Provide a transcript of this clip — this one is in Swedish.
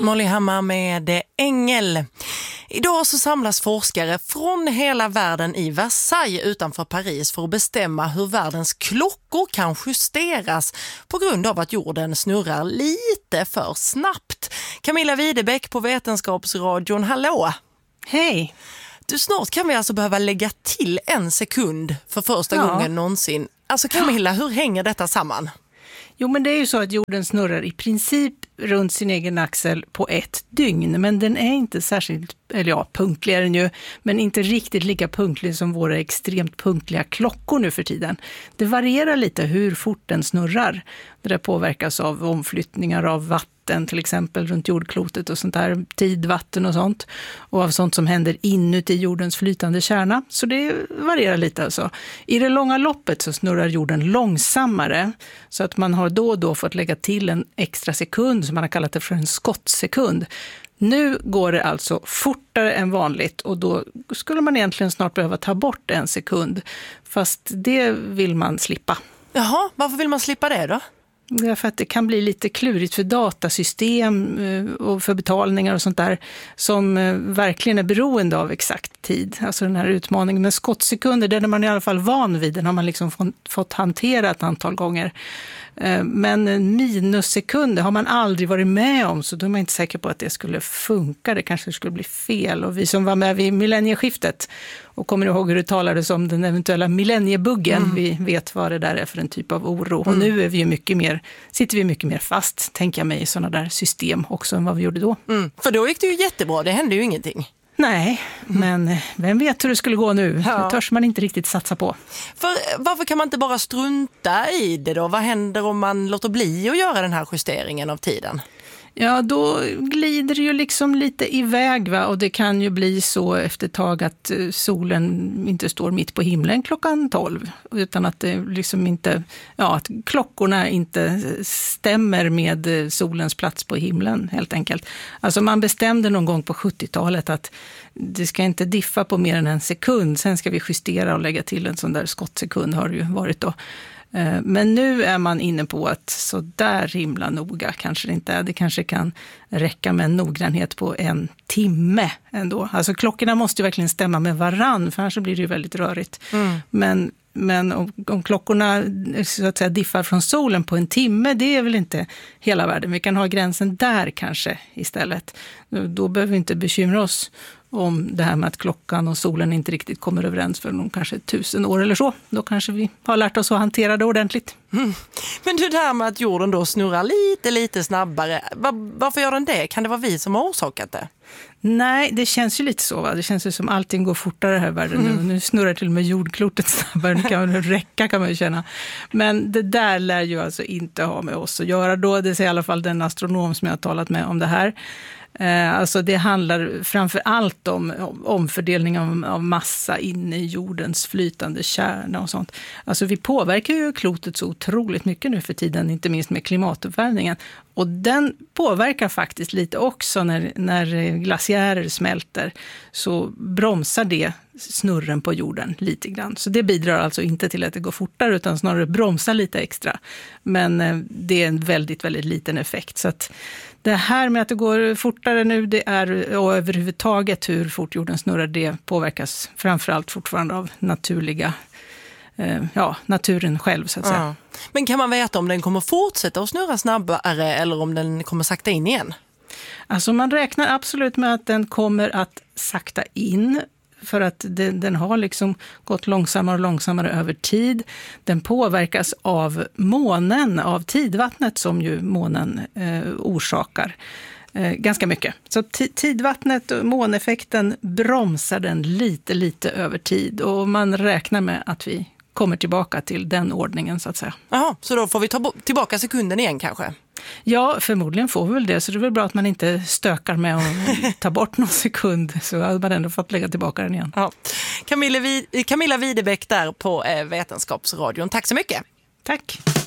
Molly Hammar med Ängel. Idag så samlas forskare från hela världen i Versailles utanför Paris för att bestämma hur världens klockor kan justeras på grund av att jorden snurrar lite för snabbt. Camilla Widebeck på Vetenskapsradion, hallå! Hej! Du, snart kan vi alltså behöva lägga till 1 sekund för första gången någonsin. Alltså Camilla, hur hänger detta samman? Jo, men det är ju så att jorden snurrar i princip runt sin egen axel på 1 dygn. Men den är inte särskilt, punktlig är den ju, men inte riktigt lika punktlig som våra extremt punktliga klockor nu för tiden. Det varierar lite hur fort den snurrar. Det påverkas av omflyttningar av vatten till exempel runt jordklotet och sånt där, tidvatten och sånt. Och av sånt som händer inuti jordens flytande kärna. Så det varierar lite alltså. I det långa loppet så snurrar jorden långsammare. Så att man har då och då fått lägga till en extra sekund som man har kallat det för en skottsekund. Nu går det alltså fortare än vanligt och då skulle man egentligen snart behöva ta bort 1 sekund. Fast det vill man slippa. Jaha, varför vill man slippa det då? Därför att det kan bli lite klurigt för datasystem och för betalningar och sånt där som verkligen är beroende av exakt tid. Alltså den här utmaningen med skottsekunder, den är man i alla fall van vid. Den har man liksom fått hantera ett antal gånger. Men minussekunder har man aldrig varit med om, så då är man inte säker på att det skulle funka. Det kanske skulle bli fel. Och vi som var med vid millennieskiftet och kommer ihåg hur det talades om den eventuella millenniebuggen, vi vet vad det där är för en typ av oro. Och nu är vi sitter vi mycket mer fast, tänker jag mig, i sådana där system också än vad vi gjorde då. För då gick det ju jättebra, det hände ju ingenting. Nej, men vem vet hur det skulle gå nu? Det törs man inte riktigt satsa på. Varför kan man inte bara strunta i det då? Vad händer om man låter bli att göra den här justeringen av tiden? Ja, då glider det ju liksom lite iväg, va? Och det kan ju bli så efter ett tag att solen inte står mitt på himlen klockan 12. Utan att det liksom inte, att klockorna inte stämmer med solens plats på himlen helt enkelt. Alltså man bestämde någon gång på 70-talet att det ska inte diffa på mer än 1 sekund. Sen ska vi justera och lägga till en sån där skottsekund har det ju varit då. Men nu är man inne på att så där himla noga kanske det inte är. Det kanske kan räcka med en noggrannhet på 1 timme ändå. Alltså klockorna måste ju verkligen stämma med varann, för annars blir det ju väldigt rörigt. Men om klockorna så att säga diffar från solen på 1 timme, det är väl inte hela världen. Vi kan ha gränsen där kanske istället. Då behöver vi inte bekymra oss om det här med att klockan och solen inte riktigt kommer överens för någon kanske 1000 år eller så. Då kanske vi har lärt oss att hantera det ordentligt. Men det där med att jorden då snurrar lite snabbare, varför gör den det? Kan det vara vi som har orsakat det? Nej, det känns ju lite så, va? Det känns ju som allting går fortare här i världen nu. Nu snurrar till och med jordklotet snabbare, det kan räcka kan man ju känna. Men det där lär ju alltså inte ha med oss att göra då. Det säger i alla fall den astronom som jag har talat med om det här. Alltså det handlar framför allt om omfördelning av massa inne i jordens flytande kärna och sånt. Alltså vi påverkar ju klotet så otroligt mycket nu för tiden, inte minst med klimatuppvärmningen. Och den påverkar faktiskt lite också när glaciärer smälter, så bromsar det snurren på jorden lite grann. Så det bidrar alltså inte till att det går fortare utan snarare bromsar lite extra. Men det är en väldigt, väldigt liten effekt. Så att det här med att det går fortare nu, det är, och överhuvudtaget hur fort jorden snurrar, det påverkas framförallt fortfarande av naturen själv så att säga. Men kan man veta om den kommer fortsätta att snurra snabbare eller om den kommer sakta in igen? Alltså man räknar absolut med att den kommer att sakta in, för att den har liksom gått långsammare och långsammare över tid. Den påverkas av månen, av tidvattnet som ju månen orsakar ganska mycket. Så tidvattnet och måneffekten bromsar den lite över tid, och man räknar med att vi kommer tillbaka till den ordningen så att säga. Jaha, så då får vi ta tillbaka sekunden igen kanske? Ja, förmodligen får vi väl det. Så det är väl bra att man inte stökar med att ta bort någon sekund, så hade man ändå fått lägga tillbaka den igen. Ja. Camilla Widebeck där på Vetenskapsradion. Tack så mycket. Tack.